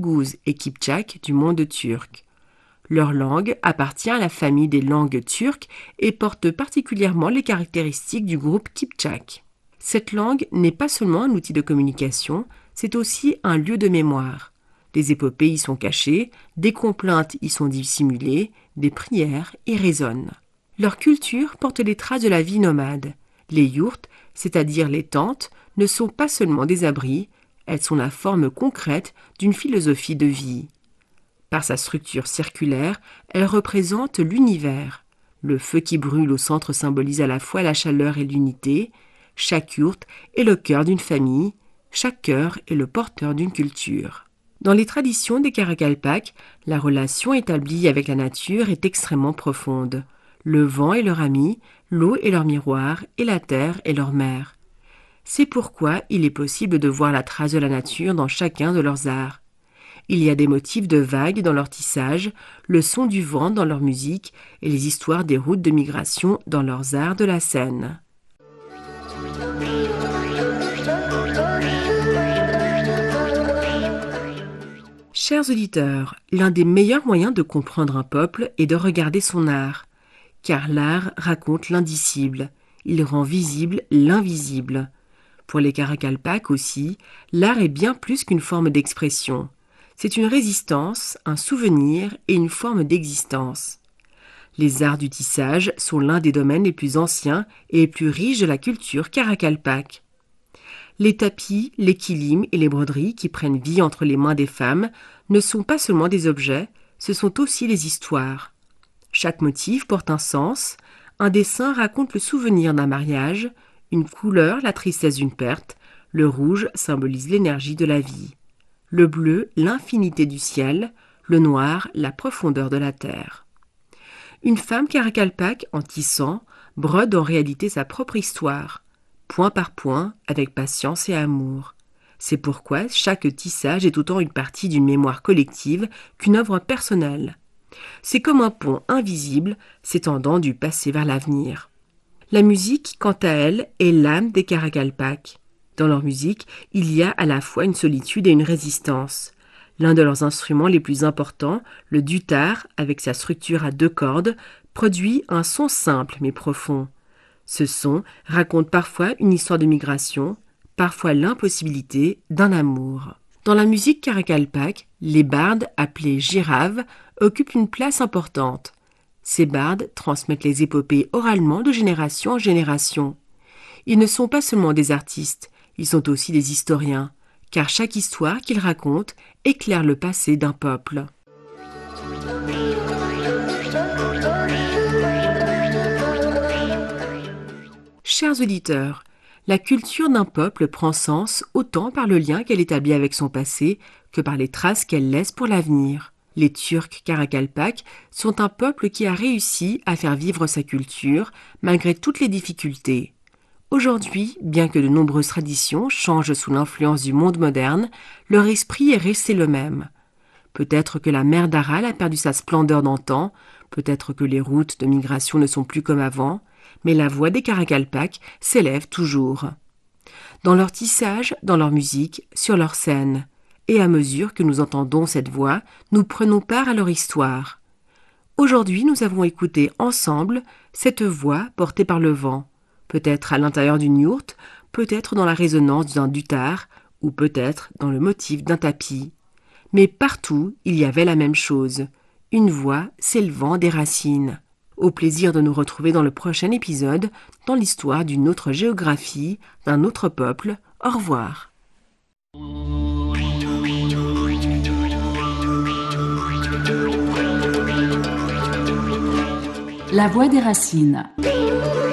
Oghuz et Kiptchak du monde turc. Leur langue appartient à la famille des langues turques et porte particulièrement les caractéristiques du groupe Kiptchak. Cette langue n'est pas seulement un outil de communication, c'est aussi un lieu de mémoire. Des épopées y sont cachées, des complaintes y sont dissimulées, des prières y résonnent. Leur culture porte les traces de la vie nomade. Les yourtes, c'est-à-dire les tentes, ne sont pas seulement des abris, elles sont la forme concrète d'une philosophie de vie. Par sa structure circulaire, elle représente l'univers. Le feu qui brûle au centre symbolise à la fois la chaleur et l'unité. Chaque yourte est le cœur d'une famille, chaque cœur est le porteur d'une culture. Dans les traditions des Karakalpak, la relation établie avec la nature est extrêmement profonde. Le vent est leur ami, l'eau est leur miroir et la terre est leur mère. C'est pourquoi il est possible de voir la trace de la nature dans chacun de leurs arts. Il y a des motifs de vagues dans leur tissage, le son du vent dans leur musique et les histoires des routes de migration dans leurs arts de la scène. Chers auditeurs, l'un des meilleurs moyens de comprendre un peuple est de regarder son art, car l'art raconte l'indicible, il rend visible l'invisible. Pour les Karakalpak aussi, l'art est bien plus qu'une forme d'expression. C'est une résistance, un souvenir et une forme d'existence. Les arts du tissage sont l'un des domaines les plus anciens et les plus riches de la culture Karakalpak. Les tapis, les kilims et les broderies qui prennent vie entre les mains des femmes ne sont pas seulement des objets, ce sont aussi les histoires. Chaque motif porte un sens, un dessin raconte le souvenir d'un mariage, une couleur la tristesse d'une perte, le rouge symbolise l'énergie de la vie, le bleu l'infinité du ciel, le noir la profondeur de la terre. Une femme Karakalpak, en tissant, brode en réalité sa propre histoire, point par point, avec patience et amour. C'est pourquoi chaque tissage est autant une partie d'une mémoire collective qu'une œuvre personnelle. C'est comme un pont invisible s'étendant du passé vers l'avenir. La musique, quant à elle, est l'âme des Karakalpak. Dans leur musique, il y a à la fois une solitude et une résistance. L'un de leurs instruments les plus importants, le dutar, avec sa structure à 2 cordes, produit un son simple mais profond. Ce son raconte parfois une histoire de migration, parfois l'impossibilité d'un amour. Dans la musique Karakalpak, les bardes, appelés giraves, occupent une place importante. Ces bardes transmettent les épopées oralement de génération en génération. Ils ne sont pas seulement des artistes, ils sont aussi des historiens, car chaque histoire qu'ils racontent éclaire le passé d'un peuple. Chers auditeurs, la culture d'un peuple prend sens autant par le lien qu'elle établit avec son passé que par les traces qu'elle laisse pour l'avenir. Les Turcs Karakalpak sont un peuple qui a réussi à faire vivre sa culture malgré toutes les difficultés. Aujourd'hui, bien que de nombreuses traditions changent sous l'influence du monde moderne, leur esprit est resté le même. Peut-être que la mer d'Aral a perdu sa splendeur d'antan, peut-être que les routes de migration ne sont plus comme avant, mais la voix des Karakalpak s'élève toujours. Dans leur tissage, dans leur musique, sur leur scène. Et à mesure que nous entendons cette voix, nous prenons part à leur histoire. Aujourd'hui, nous avons écouté ensemble cette voix portée par le vent, peut-être à l'intérieur d'une yourte, peut-être dans la résonance d'un dutar, ou peut-être dans le motif d'un tapis. Mais partout, il y avait la même chose, une voix s'élevant des racines. Au plaisir de nous retrouver dans le prochain épisode, dans l'histoire d'une autre géographie, d'un autre peuple. Au revoir. La voix des racines.